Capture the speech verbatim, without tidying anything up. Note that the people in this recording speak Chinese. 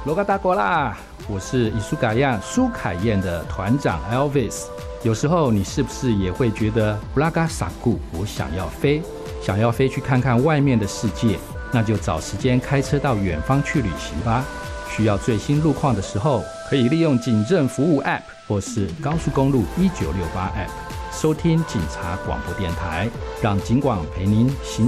罗嘎达国啦，我是伊苏嘎亚苏凯燕的团长 Elvis。有时候你是不是也会觉得布拉嘎萨固，我想要飞，想要飞去看看外面的世界？那就找时间开车到远方去旅行吧。需要最新路况的时候，可以利用警政服务 App 或是高速公路一九六八 App 收听警察广播电台，让警广陪您行